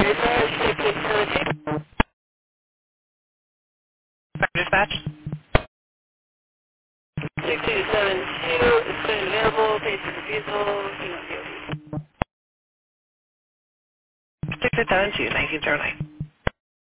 Dispatch. 6272 is currently available. Patient refusal. Email DOD. 6272-1909.